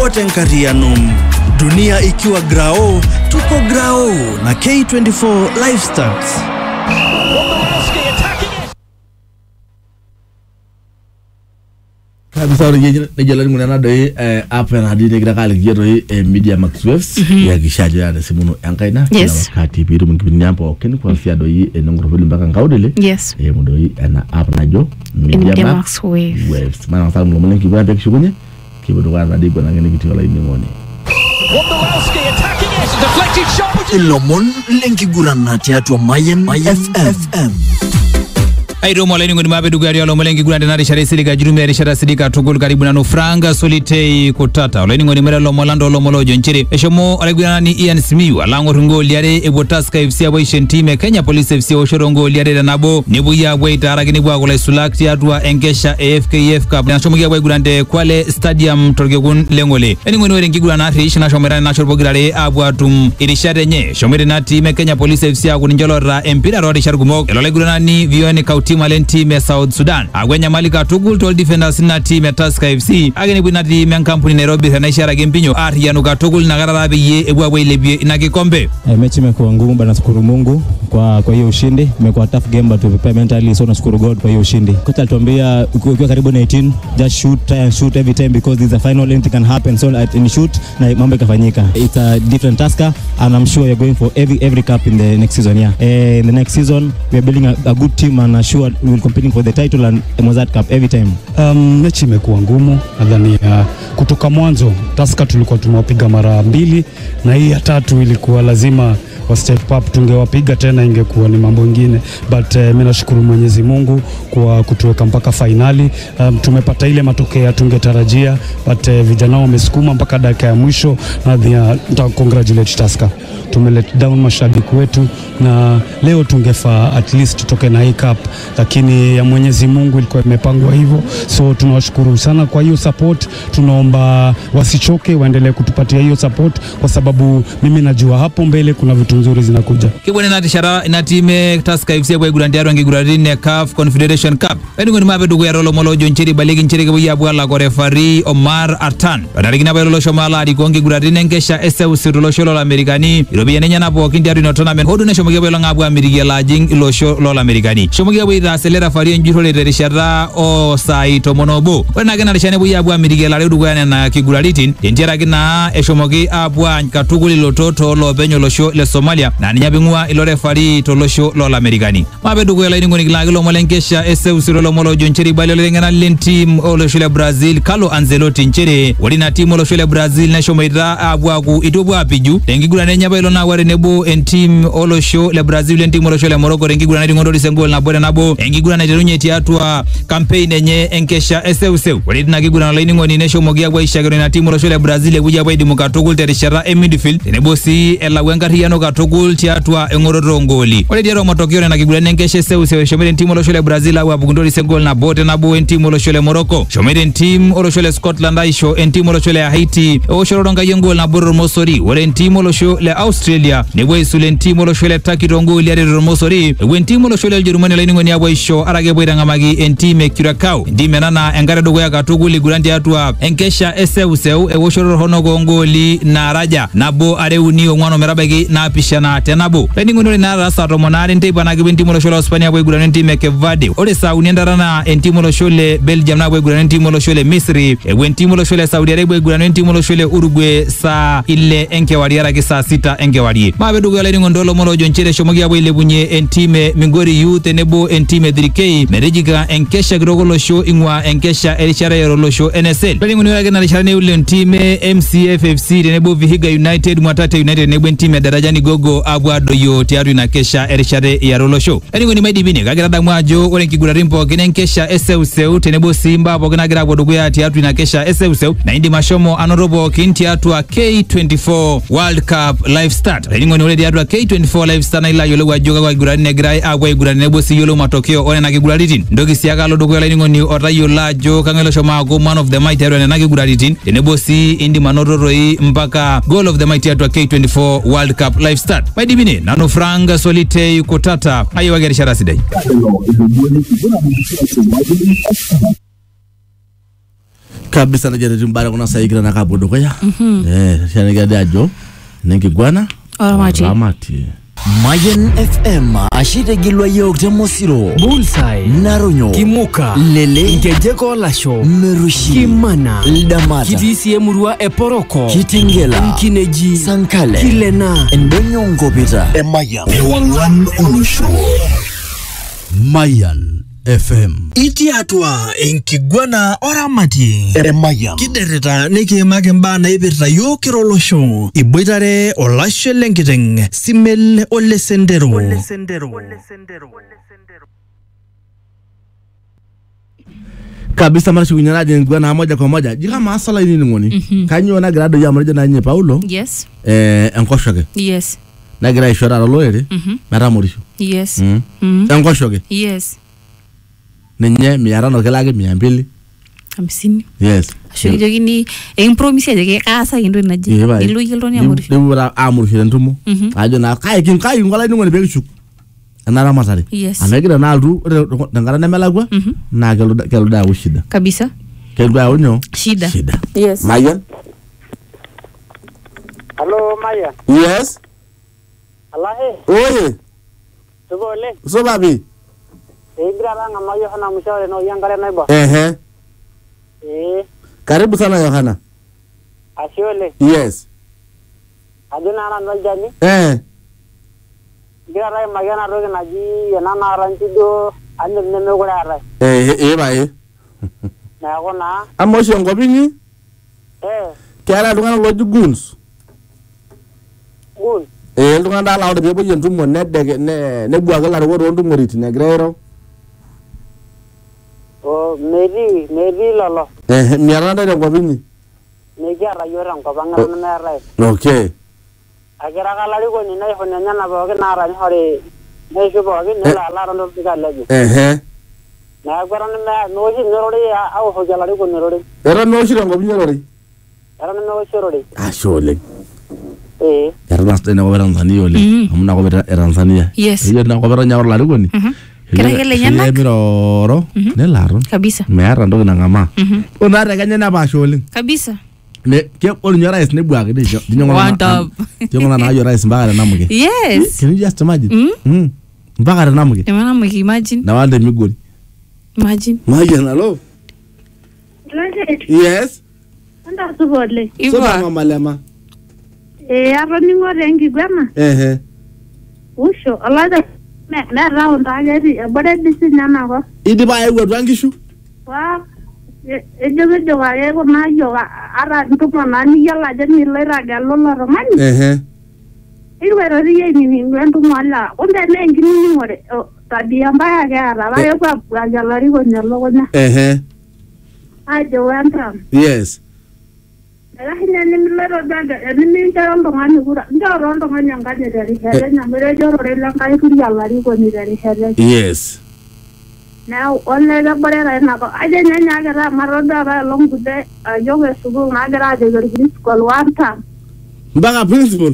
wote nkarianum. Dunia ikiwa grao, tuko grao na K24 Live Stats. Kabisa nijalani mwana doi hapa na hadi nikira kali gero Media Max Waves ya kishaje ya simuno yankaina Yes. na wakati biru mkipindi nyampo keni kwa fia doi nongoro vile mpaka ngaudele Yes. mudoi na hapa na jo Media Max Waves maana sababu mlo mlengi bwana kishukunye kibodo kwa radi bwana ngene kitu wala ini moni Wondolowski attacking it, deflected shot. Ilomon lenki gurana teatro Mayen FM. Airo mwaleni ngoni mabedu gari alo mwalengi gurande nari shari silika jirumi ya shara silika tugul karibu na nufranga solitei kutata oleni ngoni mwere lo mwalando lo mwalojo nchiri eshomo oleguna ni Ian Simiyu alango rungo liare ebotaska FC aboishen time Kenya Police FC oshorongo liare da nabo nibu ya waita haragi nibu agula sulakti atua enkesha AFKF Cup na shomo ya gurande Kwale Stadium torgegun lengole eni ngoni were ngigurana rish na shomerani na shorbo girare abuatum irishare nye shomere na time Kenya Police FC aguninjolora empira rodi shargumok eloleguna ni vione team team ya South Sudan agwenya malika tugul tol defenders na team ya Tusker FC ageni buna team ya kampuni Nairobi na ishara gempinyo yanuka tugul na gararabe ye ebwa ilebie ina kikombe. Mechi imekuwa ngumu bana, shukuru Mungu kwa hiyo ushindi. Imekuwa tough game but we prepare mentally, so nashukuru God kwa hiyo ushindi. Kocha alituambia ukiwa karibu na 18 just shoot, try and shoot every time because this is a final, anything can happen, so in shoot na mambo ikafanyika. It's a different task and I'm sure you're going for every cup in the next season. In the next season we are building a good team and sure we will competing for the title and Mozart Cup every time. Mechi imekuwa ngumu, nadhani kutoka mwanzo Tusker tulikuwa tumewapiga mara 2 na hii ya 3 ilikuwa lazima wa step up, tungewapiga tena ingekuwa ni mambo mengine, but mimi nashukuru Mwenyezi Mungu kwa kutuweka mpaka finali. Tumepata ile matokeo tungetarajia, but vijana wamesukuma mpaka dakika ya mwisho na nataka congratulate Tusker. Tumelet down mashabiki wetu na leo tungefaa at least tutoke na hii cup, lakini ya Mwenyezi Mungu ilikuwa imepangwa hivyo, so tunawashukuru sana kwa hiyo support. Tunaomba wasichoke, waendelee kutupatia hiyo support kwa sababu mimi najua hapo mbele kuna vitu nzuri zinakuja. Kibone na tishara ina time Tusker FC kwa gurandiaro ngiguradine CAF Confederation Cup eni ngoni mabedu ya rolo molojo nchiri baligi nchiri kwa ya bwala kwa referee Omar Artan badarigina bayolo shomala adikongi guradine nkesha SF Sirulosho la Amerikani irobi nenya na bo kindiaro no tournament hodu ne shomoge bayolo ngabu Amerika la jing ilosho lo Amerikani shomoge bayida acelera fario njiro le tishara o saito monobo wana gena rishane buya bu Amerika la redu gwana na kiguralitin ndira gina eshomoge abwa katuguli lototo lo benyo losho le Somalia na nyabingwa ilo referee tolosho lo Amerikani mabedu ko la ngoni glagilo molenkesha SF Sirolo molojo nchiri balolo ngena len team olosho le Brazil Carlo Ancelotti nchiri walina team olosho le Brazil na shomoida abwa ku itobwa apiju ngigura nenya bayilo na ware nebo en team olosho le Brazil en team olosho le Morocco ngigura na ngondo disengol na bora nabo ngigura na terunye tiatwa campaign enye enkesha SF walina ngigura na ngoni nesho mogia kwa ishagero na team olosho le Brazil ebuja baidi mukatugul terishara midfield nebo si elawenga riano katugul tiatwa engororo ngoli wale diaro matokeo na kigura nenkesha SF shomere team olosho le Brazil awa bugundori sengol na bote nabo en team olosho le Morocco shomere team olosho le Scotland aisho en team olosho le Haiti oshoronga yengol na bororo mosori wale team olosho le Australia nebo isulen team olosho le Turkey rongo ile mosori wen team olosho le Germany la ngoni abo isho arage boira ngamagi en team Curacao ndime nana engare dogo ya katuguli gurandi atwa enkesha SF oshoro honogo ngoli na raja nabo areuni omwana merabagi na pishana tenabo leni ngoni na rasa tomonare nteba na gibenti molosho la Hispania boy gurandi team Kevade ole Saudi ndarana en team olosho le Belgium na boy gurandi team olosho le Misri wen team olosho le Saudi Arabia gurandi team olosho le Uruguay sa ile enke wariara kisa 6 enke wari mabedu ko leni ngondolo molojo nchire shomogi abo ile bunye en team Mingori Youth nebo en team 3K merejiga enkesha grogolo show ingwa enkesha elishara yoro show NSL leni ngoni wake na elishara ne ule team MCFFC nebo Vihiga United Mwatate United nebo team ya darajani gogo abwado yo tiaru na kesha elishara ya rolo show leni ngoni maidi bine kagira damwajo ole kigura rimpo kinenkesha SF tenebo Simba bogena gira bodogo ya tiaru na kesha SF na indi mashomo anorobo kinti atwa K24 World Cup Live Start leni ngoni ole diatwa K24 Live Start na ila yole wajoga kwa gurane grai agwa gurane nebo si yolo matokeo one na kiguralitin ndogi siaga lo dogo leni ngoni otayo lajo kangelo shoma go man of the might ero na kiguralitin nebo si indi manororo hii mpaka goal of the might atwa K24 World Cup Live Start maidi bine nano franga solite kutata ayo wageri sharasi dai kabisa na jere tumbara kuna saikira na kabodo kwa ya shani gade ajo nengigwana Oramati Mayan FM ashite gilwa yok temosiro Bullseye Naronyo Kimuka Lele Nkejeko Lasho Merushi Kimana Ldamata Kitisi Emurua Eporoko Kitingela Mkineji Sankale Kilena Endonyo Ngopita Mayan Ewangan Olusho Mayan FM iti atua enkigwana Oramati Mayan kidereta nikimake mbaa naipirta yo kirolosho iboitare olashe lenkiteng Simel Ole Sendero kabisa mara shugunyana je ngwana moja kwa moja jika masala ini ngoni kanyo na grado ya mmoja na nye Paulo yes enkoshoke yes na gira ishora loere mara morisho yes enkoshoke yes nenye miarano kelake 200 50 yes shogini promise je kasa indo naji ilu yilo ni amuri dibura amuri ntumo ajo na kai ngala ni ngoni bekishu anara matari amegira na aldu ngara na melagwa na kelo da ushida kabisa kelo da unyo shida yes Mayan hello Mayan yes alahe oye tugole so babi Ibrahim ngama Yohana mshauri no yangale naiba karibu sana Yohana asiole yes aduna na nojani gira rai magana roge naji yana rantido anne neme gura rai bai na gona amosho ngobinyi kera dunga loju guns gun dunga da lawde be boyen tumo nedde ne buaga la ro ndu moriti ne grero o meri lolo miaranda de ngobinyi ne gara yora ngobanga na rai okay agera kala liko ni nai honya nyana boge na ran hore ne shubo ge ne la ro biga lagi na agora ne no ji norori au ho jala liko norori era no shi ngo binyori era no shorori ashole era nas ne ko Tanzania ole amuna ko Tanzania yes yo na ko nyawar la liko ni kera gele nyana miroro ne laro kabisa me ara ndo na ngama ona re ganya na ba shole kabisa ne ke ol nyora is ne buage de nyonga na yo rice mbagara namuge yes can you just imagine mbagara namuge imagine na wande migori imagine hello yes anda subodle so mama lema apa ningo rengi gwama usho alada na round ageri bade disi nyama ko idi ba ay wadu angishu wa ejoge joga ego na yoga ara ntumo na ni yalla je ni lera gallo loro mani irwero riye ni ngwendu mala onde ne ngini ni ngore tabia mbaya gara ba yo kwa galari ko nyalo ko na ajo wanta yes era hina ni lero daga ni ni tarondo ngani kura ndorondo ngani ngani dari hele na mere joro re la kai kuri galari ko ni dari hele yes now only the border na ko aje nyanya gara maroda ra long gude yoga subu ngara de gari school wanta mbaga principal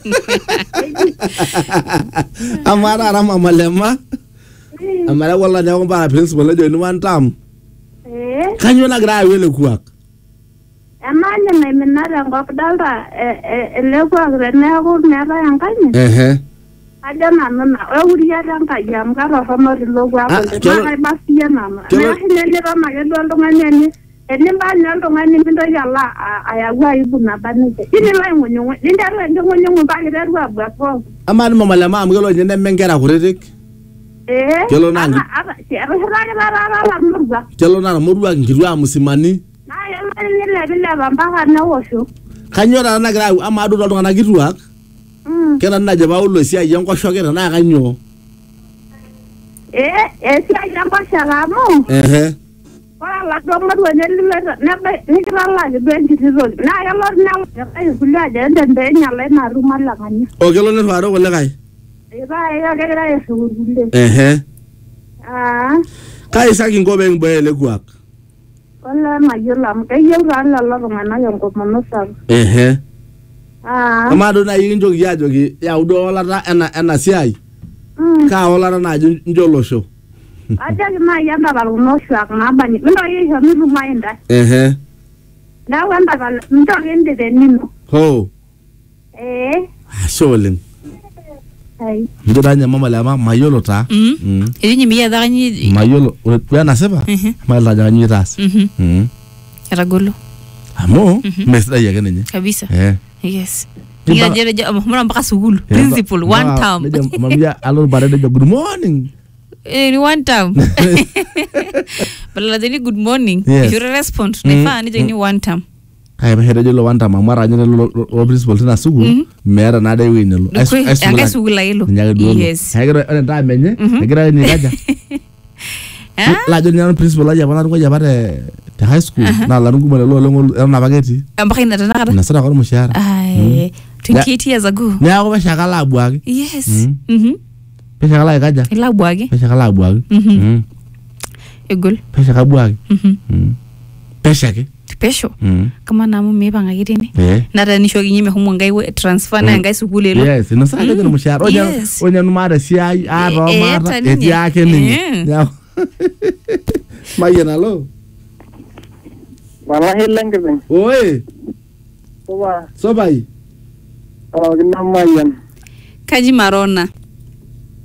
amara rama malema amara wala ne ko ba principal le ni wantam kanyo na gra wele kuak amanya me menara ngop dalra le kuak re ne ko mera yang kanye ada nana na uriya dan kayam karo hono logo apa na basia nana na hinele rama ke do ngani ni ene ba nyando ngani mindo yalla ayagwa ibu na banike ini la ngonyo ni ndara ngonyo ba ke ru abwa ko amani mama la mam gelo nyende mengera kuretik kelo nangi kelo nana murwa ngirwa musimani na yalla ni le bile bamba na wosho kanyora na gra amadu do ngana girwa kena na jaba ulo sia yango shoke na kanyo sia yango shalamu wala do madu ne na ba ni kala la be ndiro na ya lor na ay kula je ndende nyale na ruma la ngani o kelo ne faro wala kai ba ya ga ga yesu gurgunde kai saki ngobe ngbe kuak wala ma yolam kai yola la la ngana yango monosa amado na yin jogi ya jogi ya udo wala na ena siai ka wala na njolo show aja na yanda ba no shwa na bani ndo ye yo mi rumainda Na wanda pala mtokende tenino. Ho. Asholeng. Ai. Ndanya mama lama mayolo ta. Ili mia dagani. Mayolo wewe nasema? Mala dagani ras. Ragolo. Amo mesda yake nenye. Kabisa. Yes. Iya jere mbona mpaka sugulu. Principal one time. Mamia alo barede good morning. Ni one time. Bala deni good morning. Yes. You respond. Nefa ni one time. Ay ba hede lo one time amara nyere lo principal tena sugu. Mera na de winelo. Anga sugula hilo. Yes. Hagero ene ta menye. Hagero ni kaja. La joni principal aja bana ngo jabare the high school na la ngumwe lo na bageti. Ambaka ina tanaka. Na sara kwa mshahara. Ay. 28 years ago. Ni ako bashakala abwage. Yes. Bashakala kaja. Ila abwage. Bashakala abwage. Egol. Bashakala abwage. Bashake. Pesho. Kama namu meba ngakitini. Nada nisho kinyime humu ngai transfer na ngai sugulelo. Yes, no saka no mshahara. Onya numara siai aro mara eti yake nini. Mayena lo. Wallahi lengbe. Oi. Soba. Sobai. Oh, gina mayan. Kaji marona.